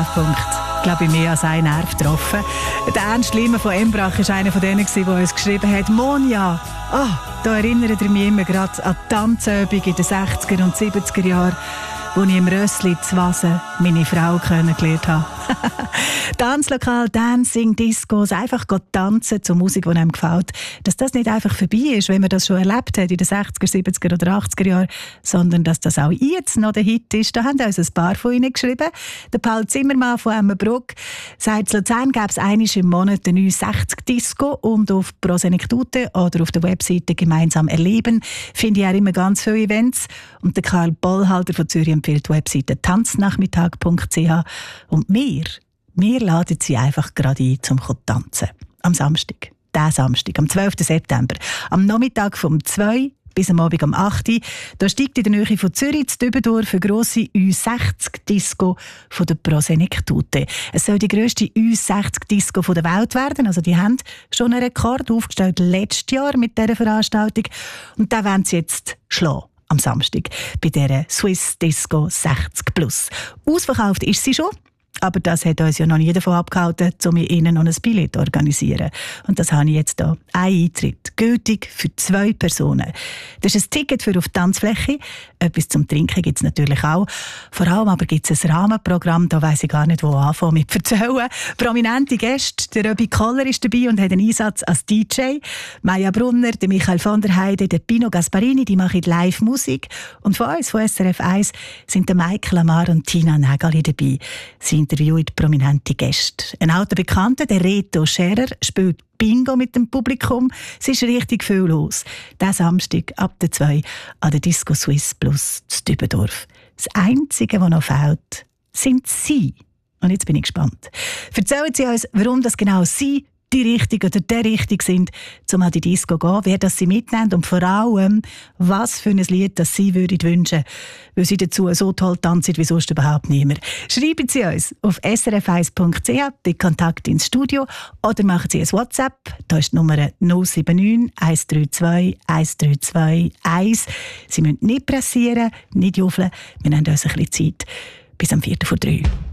Treffpunkt. Ich glaube, bei mir als ein Nerv getroffen. Der Ernst Lima von Embrach war einer von denen, der uns geschrieben hat: Monja, da erinnert ihr mich immer gerade an die Tanzübung in den 60er und 70er Jahren, wo ich im Rössli zu Wasen meine Frau kennengelernt habe. Tanzlokal, Dancing, Discos, einfach tanzen zur Musik, die einem gefällt. Dass das nicht einfach vorbei ist, wenn man das schon erlebt hat in den 60er, 70er oder 80er Jahren, sondern dass das auch jetzt noch der Hit ist. Da haben uns ein paar von ihnen geschrieben. Der Paul Zimmermann von Emmenbruck sagt, in Luzern gäbe es einmal im Monat eine 69-Disco und auf Pro Senectute oder auf der Webseite «Gemeinsam erleben» finde ich auch immer ganz viele Events. Und der Karl Bollhalter von Zürich empfiehlt die Webseite tanznachmittag.ch. Und wir laden Sie einfach gerade ein, zum tanzen. Am Samstag. Diesen Samstag, am 12. September. Am Nachmittag vom 2 bis am Abend um 8 Uhr. Da steigt in der Nähe von Zürich zu Dübendorf eine grosse U60-Disco von der Pro Senectute. Es soll die grösste U60-Disco der Welt werden. Also die haben schon einen Rekord aufgestellt letztes Jahr mit dieser Veranstaltung. Und da wollen sie jetzt schlagen. Am Samstag bei dieser Swiss Disco 60+. Ausverkauft ist sie schon. Aber das hat uns ja noch nie davon abgehalten, um mit Ihnen noch ein Billett zu organisieren. Und das habe ich jetzt hier. Ein Eintritt, gültig für 2 Personen. Das ist ein Ticket für auf die Tanzfläche. Etwas zum Trinken gibt es natürlich auch. Vor allem aber gibt es ein Rahmenprogramm, da weiss ich gar nicht, wo anfangen mit erzählen. Prominente Gäste, der Röbi Koller ist dabei und hat einen Einsatz als DJ. Maja Brunner, der Michael von der Heide, der Pino Gasparini, die machen Live-Musik. Und von uns, von SRF 1, sind der Michael Amar und Tina Nägali dabei. Sie interviewt prominente Gäste. Ein alter Bekannter, der Reto Scherer, spielt Bingo mit dem Publikum. Es ist richtig viel los. Diesen Samstag ab der 2 an der Disco Swiss Plus zu Dübendorf. Das Einzige, was noch fehlt, sind Sie. Und jetzt bin ich gespannt. Erzählen Sie uns, warum das genau Sie die Richtige oder der Richtige sind, um an die Disco zu gehen, wer das Sie mitnehmen und vor allem, was für ein Lied das Sie würden wünschen, weil Sie dazu so toll tanzen wie sonst überhaupt niemand. Schreiben Sie uns auf srf1.ch, den Kontakt ins Studio, oder machen Sie ein WhatsApp, da ist die Nummer 079 132 132 1. Sie müssen nicht pressieren, nicht juffeln, wir haben uns ein bisschen Zeit bis am 4:03.